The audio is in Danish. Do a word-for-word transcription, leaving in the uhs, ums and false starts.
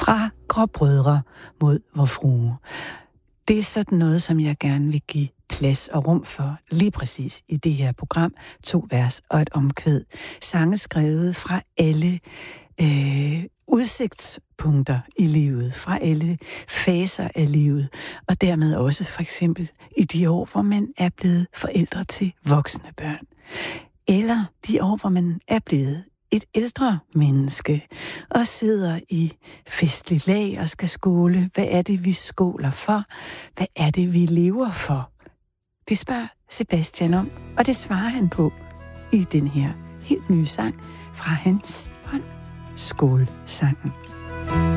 Fra Gråbrødre mod Vor Frue. Det er sådan noget, som jeg gerne vil give plads og rum for lige præcis i det her program. To vers og et omkvæd. Sange skrevet fra alle øh, udsigtspunkter i livet, fra alle faser af livet, og dermed også for eksempel i de år, hvor man er blevet forældre til voksne børn. Eller de år, hvor man er blevet et ældre menneske og sidder i festlig lag og skal skåle. Hvad er det, vi skåler for? Hvad er det, vi lever for? Det spørger Sebastian om, og det svarer han på i den her helt nye sang fra hans hånd, Skålsangen.